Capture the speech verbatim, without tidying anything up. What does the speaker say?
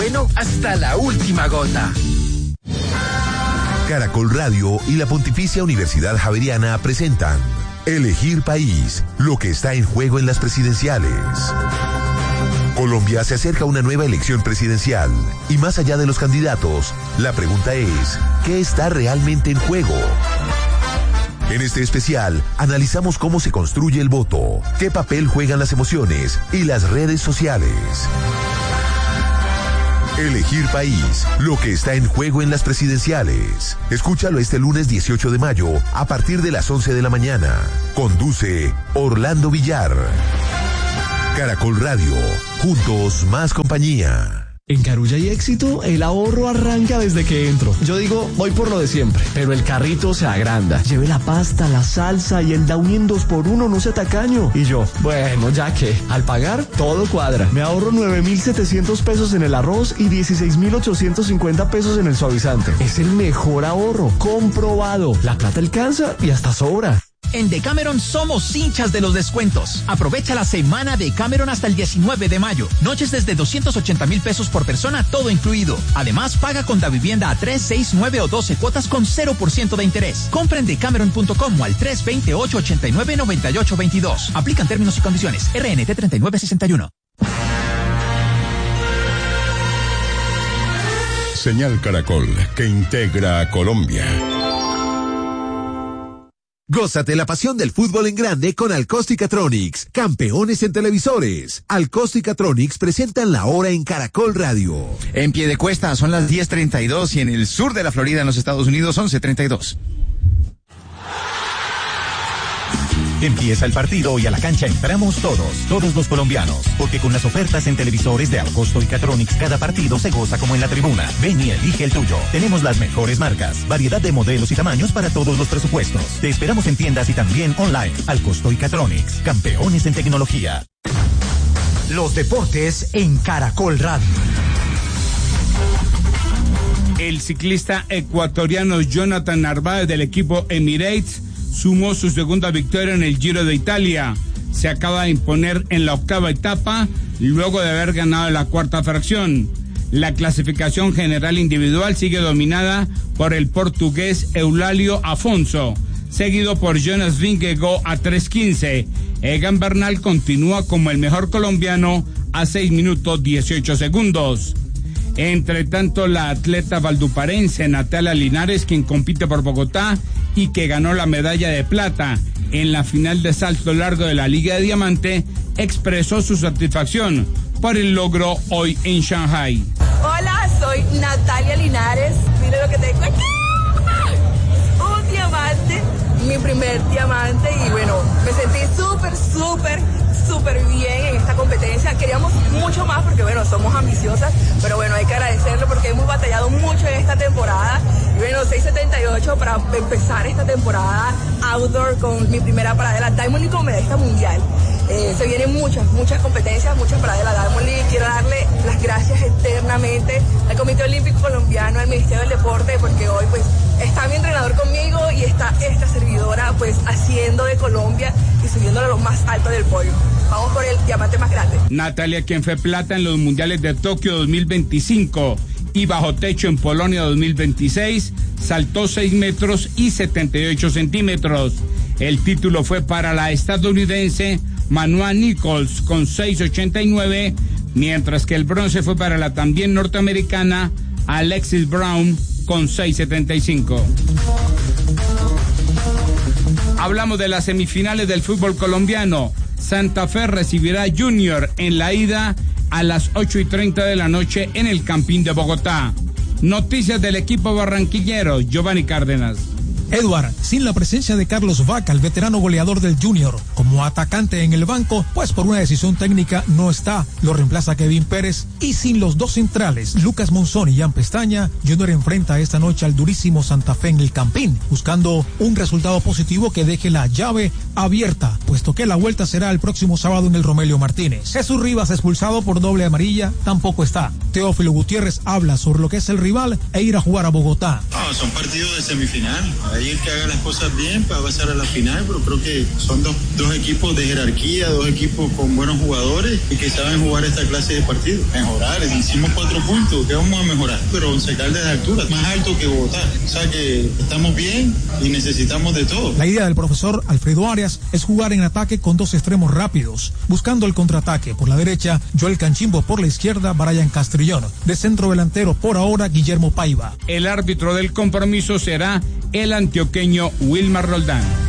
bueno hasta la última gota. Caracol Radio y la Pontificia Universidad Javeriana presentan Elegir País, lo que está en juego en las presidenciales. Colombia se acerca a una nueva elección presidencial y más allá de los candidatos, la pregunta es, ¿qué está realmente en juego? En este especial, analizamos cómo se construye el voto, qué papel juegan las emociones y las redes sociales. Elegir País, lo que está en juego en las presidenciales. Escúchalo este lunes dieciocho de mayo a partir de las once de la mañana. Conduce Orlando Villar. Caracol Radio, juntos más compañía. En Carulla y Éxito, el ahorro arranca desde que entro. Yo digo, voy por lo de siempre, pero el carrito se agranda. Llevé la pasta, la salsa y el Downy en dos por uno, no sea tacaño. Y yo, bueno, ya que, al pagar, todo cuadra. Me ahorro nueve mil setecientos pesos en el arroz y dieciséis mil ochocientos cincuenta pesos en el suavizante. Es el mejor ahorro, comprobado. La plata alcanza y hasta sobra. En Decameron somos hinchas de los descuentos. Aprovecha la semana de Decameron hasta el diecinueve de mayo. Noches desde doscientos ochenta mil pesos por persona, todo incluido. Además, paga con Davivienda a tres, seis, nueve o doce cuotas con cero por ciento de interés. Compra en decameron punto com o al tres dos ocho, ocho nueve, nueve ocho dos dos. Aplican términos y condiciones. R N T treinta y nueve sesenta y uno. Señal Caracol, que integra a Colombia. Gózate la pasión del fútbol en grande con Alcóstica-Tronics, campeones en televisores. Alcóstica-Tronics presentan la hora en Caracol Radio. En Piedecuesta son las diez treinta y dos y en el sur de la Florida, en los Estados Unidos, once treinta y dos. Empieza el partido y a la cancha entramos todos, todos los colombianos, porque con las ofertas en televisores de Alcosto y Catronics cada partido se goza como en la tribuna. Ven y elige el tuyo. Tenemos las mejores marcas, variedad de modelos y tamaños para todos los presupuestos. Te esperamos en tiendas y también online. Alcosto y Catronics, campeones en tecnología. Los deportes en Caracol Radio. El ciclista ecuatoriano Jonathan Narváez del equipo Emirates sumó su segunda victoria en el Giro de Italia. Se acaba de imponer en la octava etapa, luego de haber ganado la cuarta fracción. La clasificación general individual sigue dominada por el portugués Eulálio Afonso, seguido por Jonas Vingegaard a tres quince. Egan Bernal continúa como el mejor colombiano a seis minutos dieciocho segundos. Entre tanto, la atleta valduparense Natalia Linares, quien compite por Bogotá y que ganó la medalla de plata en la final de salto largo de la Liga de Diamante, expresó su satisfacción por el logro hoy en Shanghai. Hola, soy Natalia Linares. Mira lo que tengo aquí. Un diamante, mi primer diamante, y bueno, me sentí súper, súper, súper bien en esta competencia. Queríamos mucho más porque bueno, somos ambiciosas, pero bueno, hay que agradecerlo porque hemos batallado mucho en esta temporada. Y bueno, seis setenta y ocho para empezar esta temporada outdoor con mi primera parada de la Diamond League como medallista mundial. Eh, se vienen muchas, muchas competencias, muchas paradas de la Diamond League. Quiero darle las gracias eternamente al Comité Olímpico Colombiano, al Ministerio del Deporte, porque hoy pues está mi entrenador conmigo y está esta servidora pues haciendo de Colombia y subiéndolo a lo más alto del podio. Vamos por el diamante más grande. Natalia, quien fue plata en los Mundiales de Tokio dos mil veinticinco y bajo techo en Polonia dos mil veintiséis, saltó seis metros y setenta y ocho centímetros. El título fue para la estadounidense Manuela Nichols con seis ochenta y nueve, mientras que el bronce fue para la también norteamericana Alexis Brown con seis setenta y cinco. Hablamos de las semifinales del fútbol colombiano. Santa Fe recibirá a Junior en la ida a las ocho y treinta de la noche en el Campín de Bogotá. Noticias del equipo barranquillero, Giovanni Cárdenas. Edward, sin la presencia de Carlos Vaca, el veterano goleador del Junior, como atacante en el banco, pues por una decisión técnica no está, lo reemplaza Kevin Pérez, y sin los dos centrales, Lucas Monzón y Jan Pestaña, Junior enfrenta esta noche al durísimo Santa Fe en el Campín, buscando un resultado positivo que deje la llave abierta, puesto que la vuelta será el próximo sábado en el Romelio Martínez. Jesús Rivas, expulsado por doble amarilla, tampoco está. Teófilo Gutiérrez habla sobre lo que es el rival e ir a jugar a Bogotá. No, son partidos de semifinal, hay ahí el que haga las cosas bien para pasar a la final, pero creo que son dos, dos equipos de jerarquía, dos equipos con buenos jugadores y que saben jugar esta clase de partido. Mejorar, hicimos cuatro puntos, ¿qué vamos a mejorar? Pero Once Caldas de altura, más alto que Bogotá. O sea que estamos bien y necesitamos de todo. La idea del profesor Alfredo Arias es jugar en ataque con dos extremos rápidos, buscando el contraataque por la derecha, Joel Canchimbo por la izquierda, Brian Castrillón. De centro delantero por ahora, Guillermo Paiva. El árbitro del compromiso será el antioqueño Wilmar Roldán.